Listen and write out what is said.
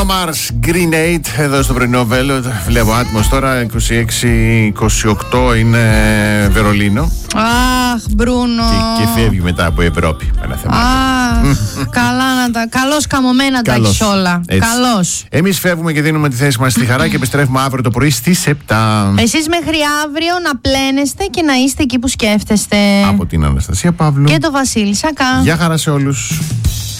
Bruno Mars, Grenade, εδώ στο πρωινό Βέλο. Βλέπω άτμος τώρα, 26-28 είναι Βερολίνο. Αχ, Μπρούνο. Και φεύγει μετά από Ευρώπη. Καλώς καμωμένα τα έχεις όλα. Καλώς. Εμείς φεύγουμε και δίνουμε τη θέση μας στη χαρά και επιστρέφουμε αύριο το πρωί στις 7. Εσείς μέχρι αύριο να πλένεστε και να είστε εκεί που σκέφτεστε. Από την Αναστασία Παύλου και το Βασίλη Σακά. Γεια χαρά σε όλους.